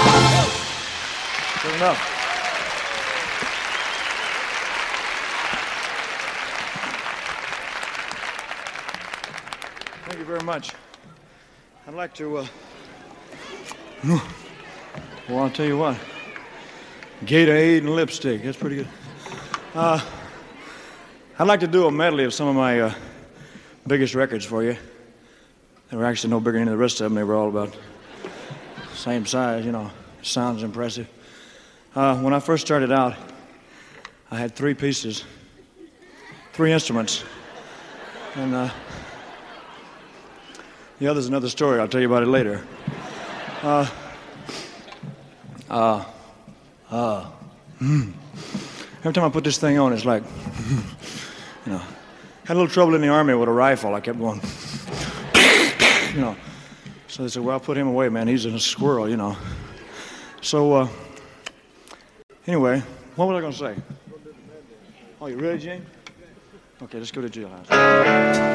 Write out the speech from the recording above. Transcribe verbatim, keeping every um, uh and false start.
Good enough. Thank you very much. I'd like to, uh... well, I'll tell you what. Gatorade and lipstick. That's pretty good. Uh, I'd like to do a medley of some of my uh, biggest records for you. They were actually no bigger than any of the rest of them. They were all about the same size, you know. Sounds impressive. Uh, when I first started out, I had three pieces, three instruments. And uh, the other's another story. I'll tell you about it later. Uh, uh, uh, mm. Every time I put this thing on, it's like, you know, had a little trouble in the Army with a rifle. I kept going, you know. So they said, well, put him away, man. He's a squirrel, you know. So, uh, anyway, what was I going to say? Oh, you ready, Gene? Okay, let's go to Jailhouse.